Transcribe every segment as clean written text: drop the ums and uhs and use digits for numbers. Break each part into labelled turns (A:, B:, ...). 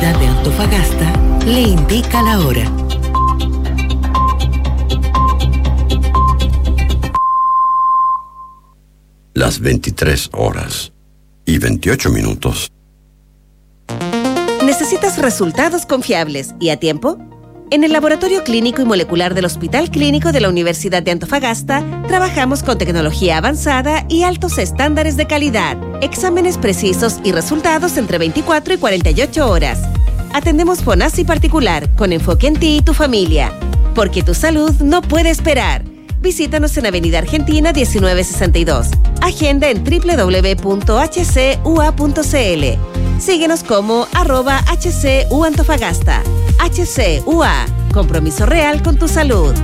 A: Universidad de Antofagasta le indica la hora.
B: Las 23:28.
C: ¿Necesitas resultados confiables y a tiempo? En el Laboratorio Clínico y Molecular del Hospital Clínico de la Universidad de Antofagasta trabajamos con tecnología avanzada y altos estándares de calidad, exámenes precisos y resultados entre 24 y 48 horas. Atendemos FONASI particular con enfoque en ti y tu familia, porque tu salud no puede esperar. Visítanos en Avenida Argentina 1962. Agenda en www.hcua.cl. Síguenos como @HCUAntofagasta. HCUA, compromiso real con tu salud.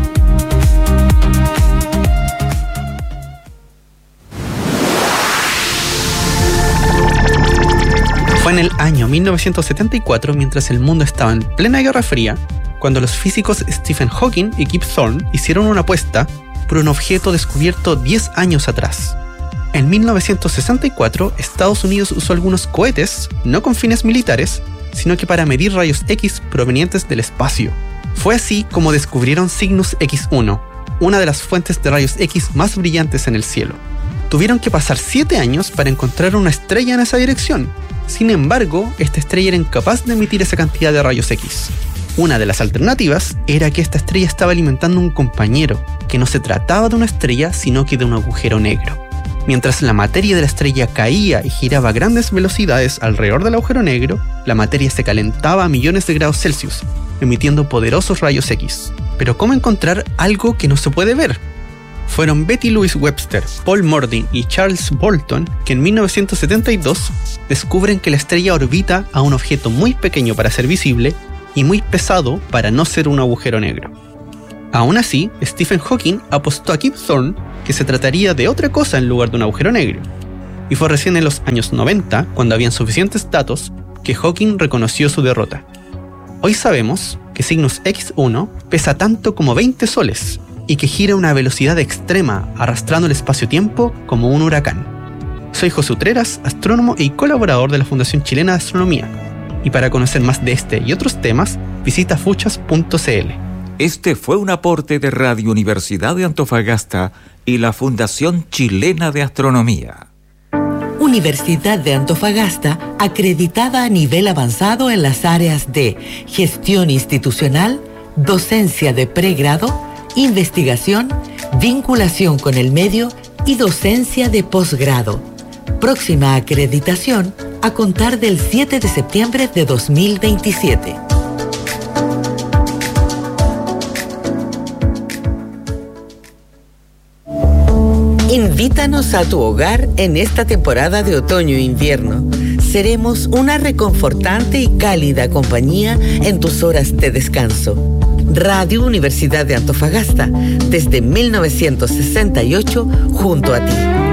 D: Fue en el año 1974, mientras el mundo estaba en plena Guerra Fría, cuando los físicos Stephen Hawking y Kip Thorne hicieron una apuesta por un objeto descubierto 10 años atrás. En 1964, Estados Unidos usó algunos cohetes, no con fines militares, sino que para medir rayos X provenientes del espacio. Fue así como descubrieron Cygnus X1, una de las fuentes de rayos X más brillantes en el cielo. Tuvieron que pasar 7 años para encontrar una estrella en esa dirección. Sin embargo, esta estrella era incapaz de emitir esa cantidad de rayos X. Una de las alternativas era que esta estrella estaba alimentando un compañero, que no se trataba de una estrella, sino que de un agujero negro. Mientras la materia de la estrella caía y giraba a grandes velocidades alrededor del agujero negro, la materia se calentaba a millones de grados Celsius, emitiendo poderosos rayos X. Pero ¿cómo encontrar algo que no se puede ver? Fueron Betty Louise Webster, Paul Mordin y Charles Bolton que en 1972 descubren que la estrella orbita a un objeto muy pequeño para ser visible y muy pesado para no ser un agujero negro. Aún así, Stephen Hawking apostó a Kip Thorne que se trataría de otra cosa en lugar de un agujero negro. Y fue recién en los años 90, cuando habían suficientes datos, que Hawking reconoció su derrota. Hoy sabemos que Cygnus X1 pesa tanto como 20 soles y que gira a una velocidad extrema, arrastrando el espacio-tiempo como un huracán. Soy José Utreras, astrónomo y colaborador de la Fundación Chilena de Astronomía. Y para conocer más de este y otros temas, visita fuchas.cl.
E: Este fue un aporte de Radio Universidad de Antofagasta y la Fundación Chilena de Astronomía.
A: Universidad de Antofagasta, acreditada a nivel avanzado en las áreas de gestión institucional, docencia de pregrado, investigación, vinculación con el medio y docencia de posgrado. Próxima acreditación a contar del 7 de septiembre de 2027. Invítanos a tu hogar en esta temporada de otoño e invierno. Seremos una reconfortante y cálida compañía en tus horas de descanso. Radio Universidad de Antofagasta, desde 1968, junto a ti.